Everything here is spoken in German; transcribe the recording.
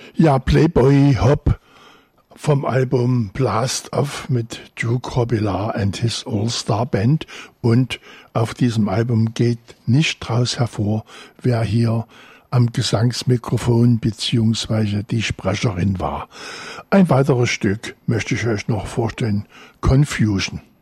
Ja, Playboy Hop vom Album Blast Off mit Duke Robillard and his All-Star Band, und auf diesem Album geht nicht draus hervor, wer hier am Gesangsmikrofon bzw. die Sprecherin war. Ein weiteres Stück möchte ich euch noch vorstellen: Confusion.